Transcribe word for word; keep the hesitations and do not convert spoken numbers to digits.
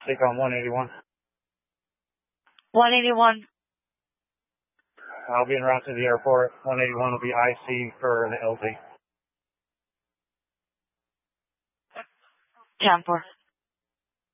take on one eighty-one. one eighty-one. I'll be en route to the airport. one eighty-one will be I C for the L Z. ten four.